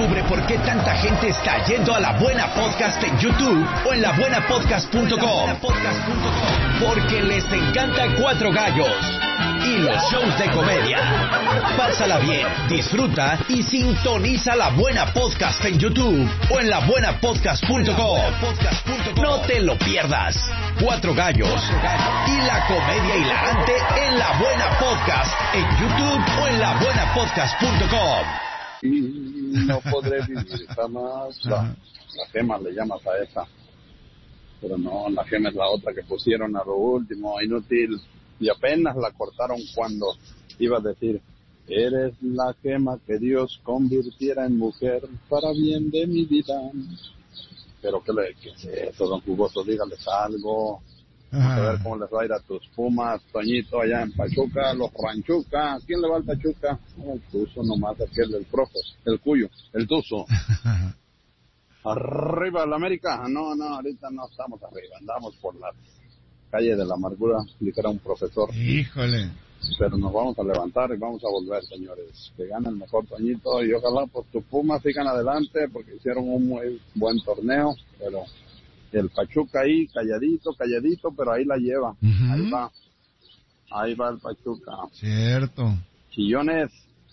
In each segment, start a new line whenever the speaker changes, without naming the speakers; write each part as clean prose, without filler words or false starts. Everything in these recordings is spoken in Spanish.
Descubre por qué tanta gente está yendo a La Buena Podcast en YouTube o en labuenapodcast.com. Porque les encanta Cuatro Gallos y los shows de comedia. Pásala bien, disfruta y sintoniza La Buena Podcast en YouTube o en labuenapodcast.com. No te lo pierdas. Cuatro Gallos y la comedia hilarante en La Buena Podcast en YouTube o en labuenapodcast.com.
No podré vivir jamás. La gema le llamas a esa. Pero no, la gema es la otra que pusieron a lo último, inútil. Y apenas la cortaron cuando iba a decir: eres la gema que Dios convirtiera en mujer para bien de mi vida. Pero ¿qué es eso, don Jugoso? Dígales algo. Vamos a ver cómo les va a ir a tus Pumas, Toñito, allá en Pachuca, los Ranchuca. ¿Quién le va al Pachuca? El Tuzo nomás, aquel del profe, el Cuyo, el Tuzo. Arriba el América. No, ahorita no estamos arriba, andamos por la calle de la amargura, dijera un profesor.
Híjole.
Pero nos vamos a levantar y vamos a volver, señores. Que gane el mejor, Toñito, y ojalá pues tus Pumas sigan adelante, porque hicieron un muy buen torneo, pero el Pachuca ahí, calladito, pero ahí la lleva. Ahí va el Pachuca.
Cierto.
Chillones,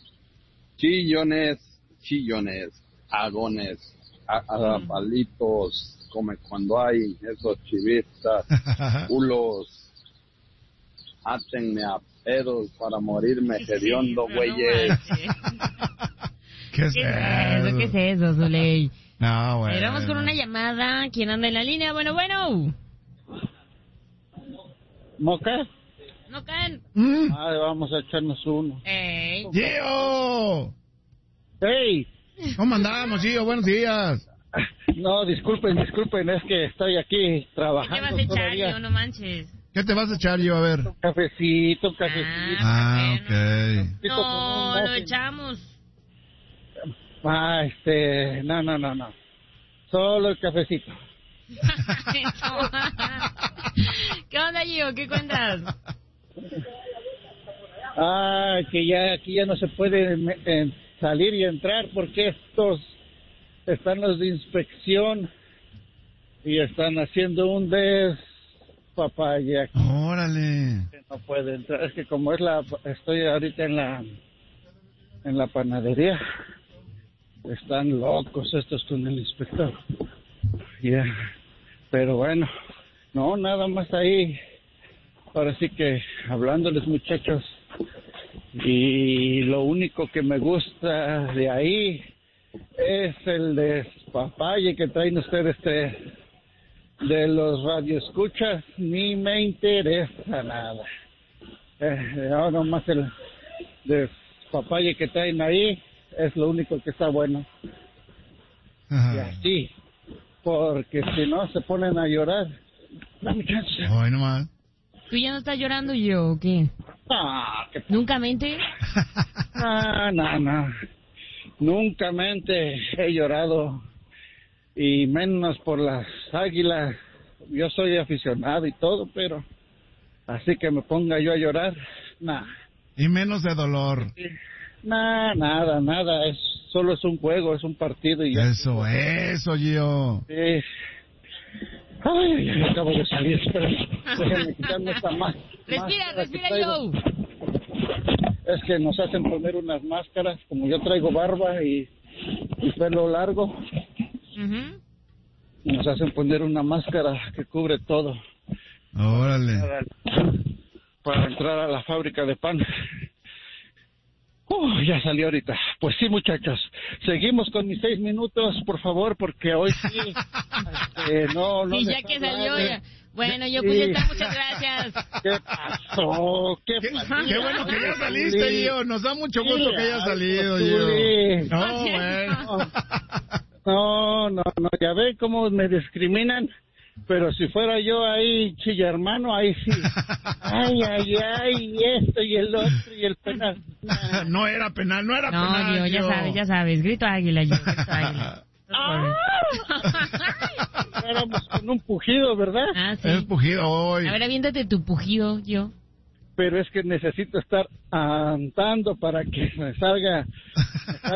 agones, palitos, come cuando hay esos chivistas, culos, átenme a pedos para morirme hediondo, güeyes.
¿Qué es eso?
¿Qué es eso, Zuley?
No, bueno.
Vamos con una llamada. ¿Quién anda en la línea? Bueno.
¿Moca?
No can.
Vamos a echarnos uno.
¡Ey!
¡Gio!
¡Hey!
¿Cómo andamos, Gio? Buenos días.
No, disculpen, es que estoy aquí trabajando.
¿Qué te vas a echar,
todavía.
Gio? No manches.
¿Qué te vas a echar, Gio? A ver.
Un cafecito.
Ok.
No, lo echamos.
No. Solo el cafecito.
¿Qué onda, Gio? ¿Qué cuentas?
Que ya aquí ya no se puede salir y entrar porque estos están los de inspección y están haciendo un despapalle aquí.
Órale.
No puede entrar, es que como estoy ahorita en la panadería, están locos estos con el inspector. Ya, pero bueno, no, nada más ahí. Ahora sí que hablándoles, muchachos, y lo único que me gusta de ahí es el despapalle que traen ustedes de los radioescuchas. Ni me interesa nada. Ahora nomás el despapalle que traen ahí es lo único que está bueno. Y así, porque si no se ponen a llorar. Dame chance.
Hoy nomás.
¿Tú ya no estás llorando, yo o qué? ¿Nunca mente?
No. Nunca he llorado, y menos por las Águilas. Yo soy aficionado y todo, pero así que me ponga yo a llorar, nada.
Y menos de dolor.
Nada, solo es un juego, es un partido y ya.
Eso, Gio.
Sí. Ay, acabo de salir, pero déjenme quitarme esta máscara.
Respira, Joe.
Es que nos hacen poner unas máscaras, como yo traigo barba y pelo largo. Nos hacen poner una máscara que cubre todo.
Órale.
Para entrar a la fábrica de pan. Ya salió ahorita. Pues sí, muchachos, seguimos con mis 6 minutos, por favor, porque hoy sí, no.
Y ya que salió, ya. Bueno, yo pues ya está, muchas gracias.
¿Qué pasó?
Qué bueno que ya saliste, Gio. Nos da mucho gusto que hayas salido, Gio. No, bueno.
No, ya ven cómo me discriminan. Pero si fuera yo ahí, chilla hermano, ahí sí. Ay, esto y el otro y el penal.
No era penal.
No, Gio, ya sabes, grito águila, yo, grito águila.
Éramos con un pujido, ¿verdad?
Sí.
El pujido hoy.
A ver, aviéntate tu pujido, yo.
Pero es que necesito estar andando para que me salga